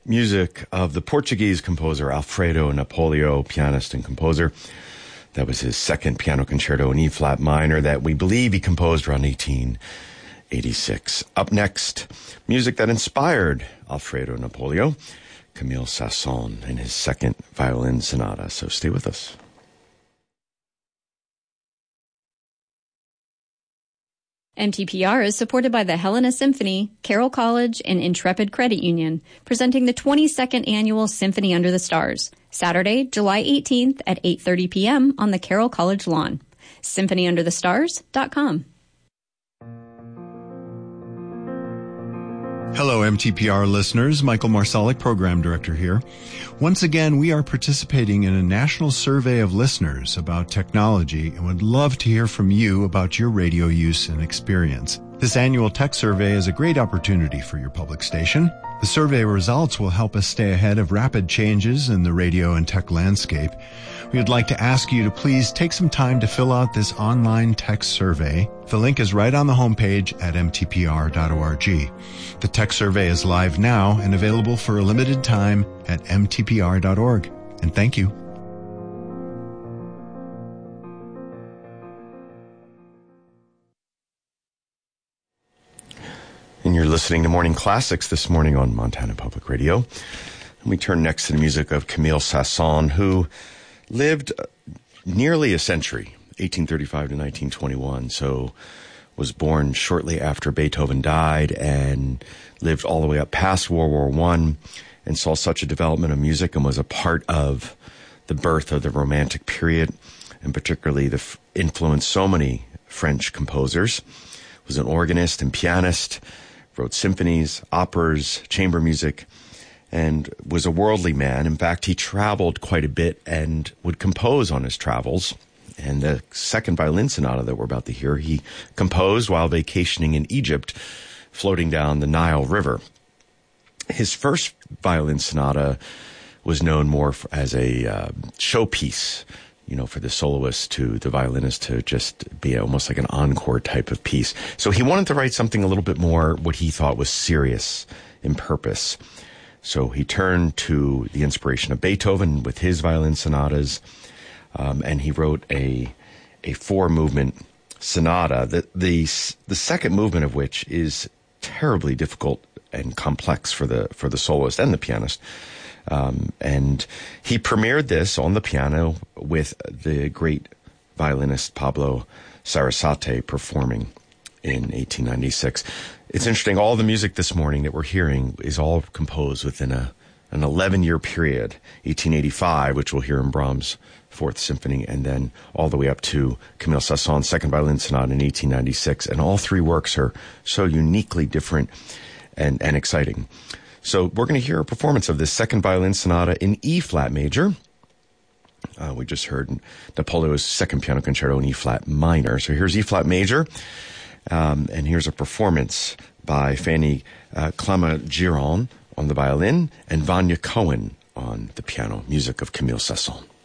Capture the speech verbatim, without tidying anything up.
Music of the Portuguese composer Alfredo Napolio, pianist and composer. That was his second piano concerto in E-flat minor that we believe he composed around eighteen eighty-six. Up next, music that inspired Alfredo Napolio, Camille Sasson, and his second violin sonata. So stay with us. M T P R is supported by the Helena Symphony, Carroll College, and Intrepid Credit Union, presenting the twenty-second Annual Symphony Under the Stars, Saturday, July eighteenth at eight thirty p.m. on the Carroll College lawn. symphony under the stars dot com. Hello, M T P R listeners. Michael Marsalic, Program Director here. Once again, we are participating in a national survey of listeners about technology and would love to hear from you about your radio use and experience. This annual tech survey is a great opportunity for your public station. The survey results will help us stay ahead of rapid changes in the radio and tech landscape. We would like to ask you to please take some time to fill out this online tech survey. The link is right on the homepage at m t p r dot org. The tech survey is live now and available for a limited time at m t p r dot org. And thank you. And you're listening to Morning Classics this morning on Montana Public Radio. And we turn next to the music of Camille Sasson, who lived nearly a century, eighteen thirty-five to nineteen twenty-one. So was born shortly after Beethoven died and lived all the way up past World War One and saw such a development of music and was a part of the birth of the Romantic period, and particularly the f- influenced so many French composers. Was an organist and pianist, wrote symphonies, operas, chamber music, and was a worldly man. In fact, he traveled quite a bit and would compose on his travels. And the second violin sonata that we're about to hear, he composed while vacationing in Egypt, floating down the Nile River. His first violin sonata was known more as a uh, showpiece, you know, for the soloist to the violinist to just be almost like an encore type of piece. So he wanted to write something a little bit more what he thought was serious in purpose. So he turned to the inspiration of Beethoven with his violin sonatas, um, and he wrote a a four-movement sonata. The, the the second movement of which is terribly difficult and complex for the for the soloist and the pianist. Um, and he premiered this on the piano with the great violinist Pablo Sarasate performing in eighteen ninety-six. It's interesting, all the music this morning that we're hearing is all composed within a an eleven-year period, eighteen eighty-five, which we'll hear in Brahms' Fourth Symphony, and then all the way up to Camille Sasson's Second Violin Sonata in eighteen ninety-six. And all three works are so uniquely different and, and exciting. So we're going to hear a performance of this Second Violin Sonata in E-flat major. Uh, we just heard Napolio's Second Piano Concerto in E-flat minor. So here's E-flat major, um, and here's a performance by Fanny uh, Clamart-Giron on the violin and Vanya Cohen on the piano. Music of Camille Sasson.